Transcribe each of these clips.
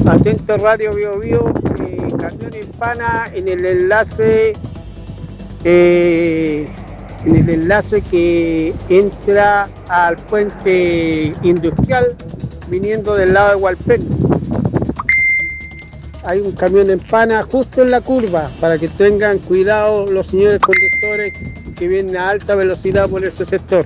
Atento Radio Bio Bio, camión en pana en el enlace que entra al puente industrial viniendo del lado de Hualpén. Hay un camión en pana justo en la curva, para que tengan cuidado los señores conductores que vienen a alta velocidad por ese sector.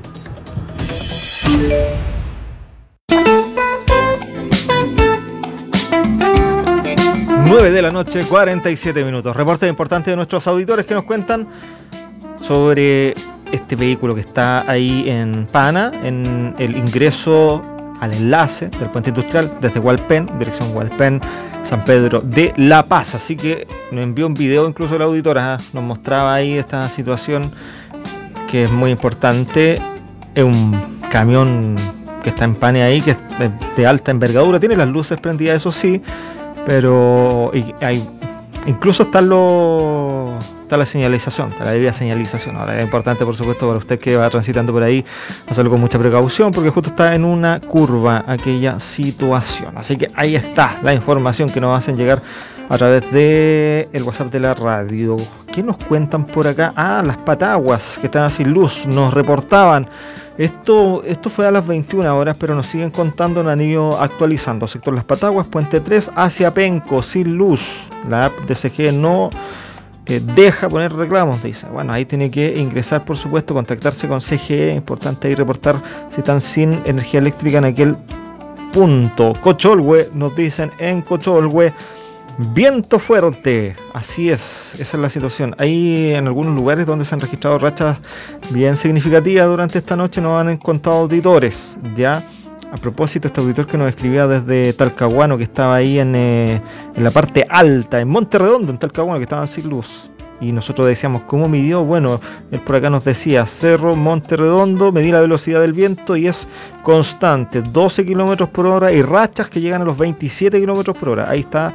9 de la noche, 47 minutos. Reporte importante de nuestros auditores que nos cuentan sobre este vehículo que está ahí en Pana, en el ingreso al enlace del puente industrial desde Hualpén, dirección Hualpén, San Pedro de La Paz. Así que nos envió un video incluso la auditora, nos mostraba ahí esta situación que es muy importante. Es un camión que está en Pana ahí, que es de alta envergadura, tiene las luces prendidas, eso sí, pero incluso está la señalización, está la debida señalización. Ahora es importante, por supuesto, para usted que va transitando por ahí, hacerlo con mucha precaución, porque justo está en una curva aquella situación. Así que ahí está la información que nos hacen llegar a través de el WhatsApp de la radio. ¿Qué nos cuentan por acá? Las Pataguas, que están sin luz, nos reportaban. Esto fue a las 21 horas, pero nos siguen contando, han ido actualizando. Sector Las Pataguas, Puente 3, hacia Penco, sin luz. La app de CGE no deja poner reclamos, dice. Bueno, ahí tiene que ingresar, por supuesto, contactarse con CGE. Importante ahí reportar si están sin energía eléctrica en aquel punto. Cocholhue, nos dicen en Cocholhue. Viento fuerte, así es, esa es la situación. Hay en algunos lugares donde se han registrado rachas bien significativas durante esta noche, nos han contado auditores. Ya, a propósito, este auditor que nos escribía desde Talcahuano, que estaba ahí en la parte alta, en Monte Redondo, en Talcahuano, que estaban sin luz. Y nosotros decíamos, ¿cómo midió? Bueno, él por acá nos decía, Cerro Monte Redondo, medí la velocidad del viento y es constante, 12 km por hora y rachas que llegan a los 27 km por hora. Ahí está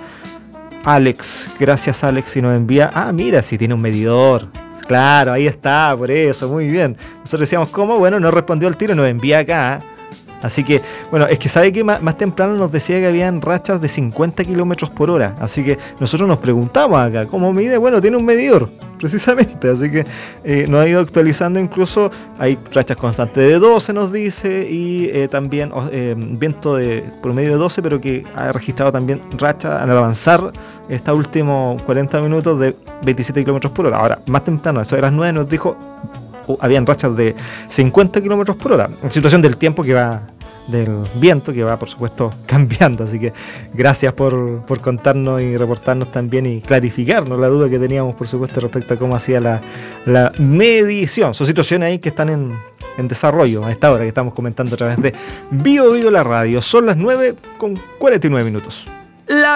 Alex, gracias Alex, y nos envía, mira, si tiene un medidor, claro, ahí está, por eso, muy bien. Nosotros decíamos, ¿cómo? Bueno, no respondió al tiro, nos envía acá. Así que, bueno, es que sabe que más temprano nos decía que habían rachas de 50 kilómetros por hora. Así que nosotros nos preguntamos acá, ¿cómo mide? Bueno, tiene un medidor, precisamente. Así que nos ha ido actualizando, incluso hay rachas constantes de 12, nos dice, y también viento de promedio de 12, pero que ha registrado también rachas al avanzar estos últimos 40 minutos de 27 kilómetros por hora. Ahora, más temprano, eso de las 9, nos dijo, habían rachas de 50 kilómetros por hora. En situación del tiempo que va, del viento que va, por supuesto, cambiando. Así que gracias por contarnos y reportarnos también y clarificarnos la duda que teníamos, por supuesto, respecto a cómo hacía la medición. Son situaciones ahí que están en desarrollo a esta hora que estamos comentando a través de Bio Bio la radio. Son las 9:49.